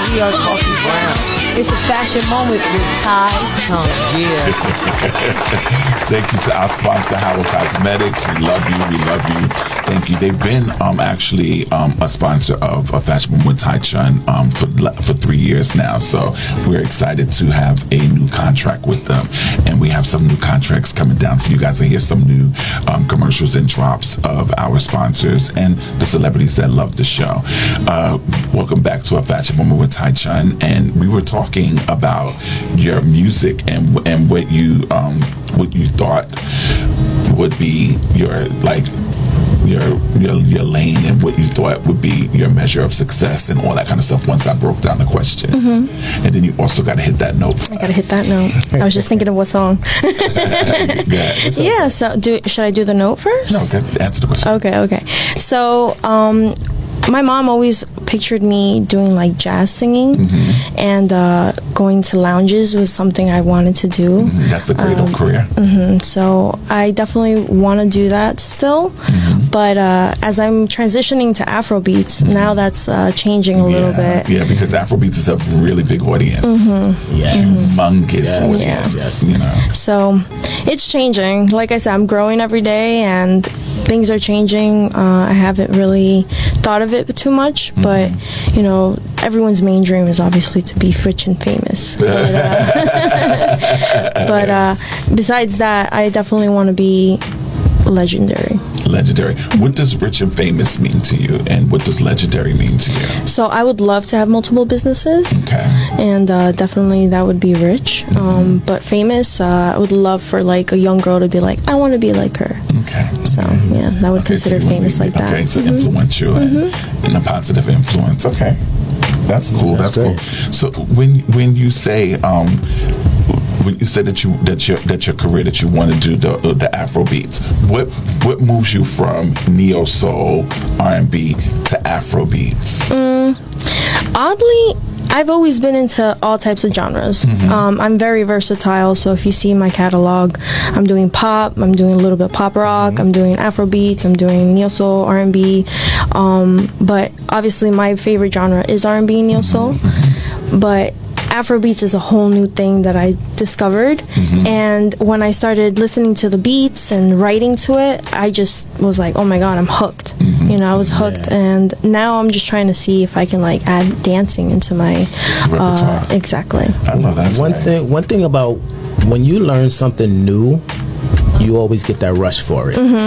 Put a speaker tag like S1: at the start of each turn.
S1: we are talking brown. It's a fashion moment with Ty Chung.
S2: Thank you to our sponsor, Howard Cosmetics. We love you. We love you. Thank you. They've been actually a sponsor of Fashion Moment with Ty Chung for 3 years now. So we're excited to have a new contract with them. And we have some new contracts coming down. So you guys will hear some new commercials and drops of our sponsors and the celebrities that love the show. Welcome back to A Fashion Moment with Ty Chung. And we were talking about your music and what you thought would be your lane and what you thought would be your measure of success and all that kind of stuff once I broke down the question. And then you also got to hit that note.
S3: I got to hit that note. I was just thinking of what song. Yeah, so should I do the note first?
S2: No, okay. Answer the question.
S3: Okay. So, my mom always pictured me doing like jazz singing, and going to lounges was something I wanted to do.
S2: That's a great old career.
S3: So I definitely want to do that still, but as I'm transitioning to Afrobeats, now that's changing a little bit.
S2: Yeah, because Afrobeats is a really big audience. Humongous audience.
S4: Yes.
S2: You know.
S3: So it's changing. Like I said, I'm growing every day, and things are changing. I haven't really thought of it too much, but you know, everyone's main dream is obviously to be rich and famous. But besides that, I definitely want to be legendary.
S2: Legendary. What does rich and famous mean to you, and what does legendary mean to you?
S3: So I would love to have multiple businesses.
S2: Okay.
S3: And definitely that would be rich. But famous, I would love for like a young girl to be like, I want to be like her.
S2: Okay.
S3: So yeah, that would consider famous like that.
S2: Okay, so influential and a positive influence. Okay, that's cool. That's cool. So when you say when you said that your career that you want to do the Afro beats, what moves you from neo soul R&B to Afro beats?
S3: Oddly, I've always been into all types of genres. I'm very versatile, so if you see my catalog, I'm doing pop, I'm doing a little bit pop rock, I'm doing Afro beats, I'm doing neo soul, R&B, but obviously my favorite genre is R&B and neo soul, but Afrobeats is a whole new thing that I discovered, and when I started listening to the beats and writing to it, I just was like, oh my god, I'm hooked. You know, I was hooked, and now I'm just trying to see if I can like add dancing into my
S2: repertoire.
S3: Exactly.
S2: I love that.
S4: One thing about when you learn something new, you always get that rush for it.